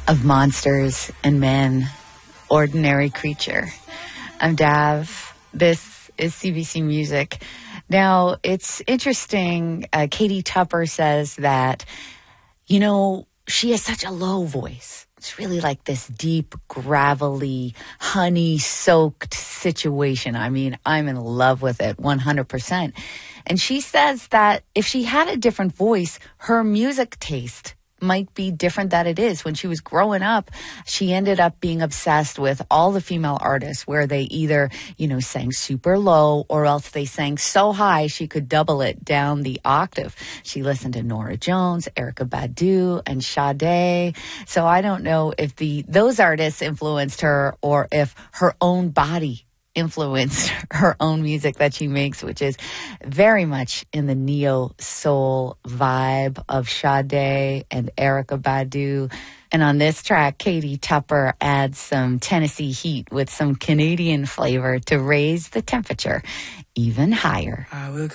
of monsters and men, ordinary creature. I'm Dav. This is CBC Music. Now, it's interesting. Katie Tupper says that, she has such a low voice. It's really like this deep, gravelly, honey-soaked situation. I mean, I'm in love with it 100%. And she says that if she had a different voice, her music taste might be different than it is. When she was growing up, she ended up being obsessed with all the female artists where they either, sang super low or else they sang so high she could double it down the octave. She listened to Norah Jones, Erykah Badu, and Sade. So I don't know if those artists influenced her or if her own body influenced her own music that she makes, which is very much in the neo-soul vibe of Sade and Erykah Badu. And on this track, Katie Tupper adds some Tennessee heat with some Canadian flavor to raise the temperature even higher.